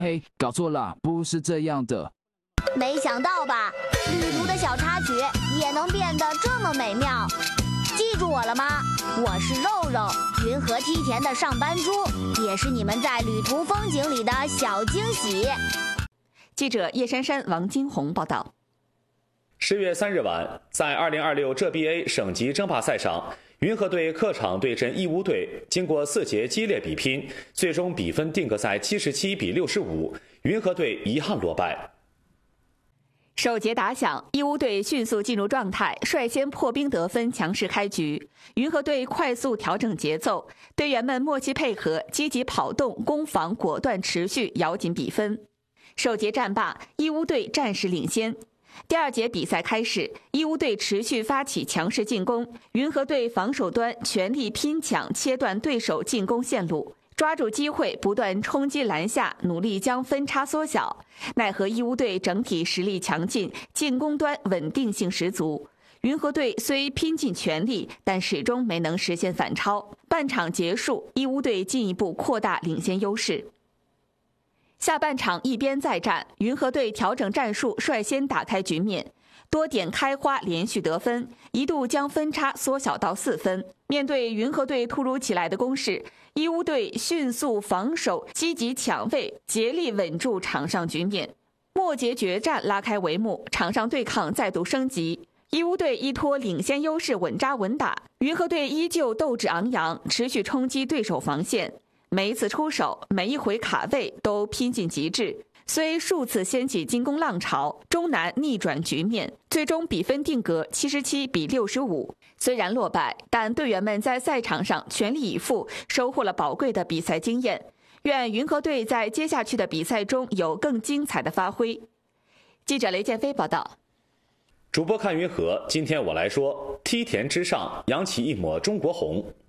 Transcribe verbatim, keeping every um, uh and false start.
嘿，搞错了，不是这样的。 没想到吧，旅途的小插曲也能变得这么美妙。记住我了吗？我是肉肉，云和梯田的上班猪，也是你们在旅途风景里的小惊喜。 记者叶珊珊、王金红报道。 十月三日晚，在二零二六浙 B A 省级争霸赛上，云和队客场对阵义乌队，经过四节激烈比拼，最终比分定格在七十七比六十五，云和队遗憾落败。 首节打响，义乌队迅速进入状态，率先破冰得分，强势开局。云和队快速调整节奏，队员们默契配合，积极跑动、攻防果断持续，咬紧比分。首节战罢，义乌队暂时领先。第二节比赛开始，义乌队持续发起强势进攻，云和队防守端全力拼抢，切断对手进攻线路。抓住机会，不断冲击篮下，努力将分差缩小。奈何义乌队整体实力强劲，进攻端稳定性十足。云和队虽拼尽全力，但始终没能实现反超。半场结束，义乌队进一步扩大领先优势。下半场一边再战，云和队调整战术，率先打开局面。多点开花，连续得分，一度将分差缩小到四分。面对云和队突如其来的攻势，义乌队迅速防守，积极抢位，竭力稳住场上局面。末节决战拉开帷幕，场上对抗再度升级。义乌队依托领先优势稳扎稳打，云和队依旧斗志昂扬，持续冲击对手防线。每一次出手，每一回卡位都拼尽极致。虽数次掀起进攻浪潮，终难逆转局面，最终比分定格七十七比六十五。虽然落败，但队员们在赛场上全力以赴，收获了宝贵的比赛经验。愿云和队在接下去的比赛中有更精彩的发挥。记者雷建飞报道。 主播看云和，今天我来说，梯田之上扬起一抹中国红。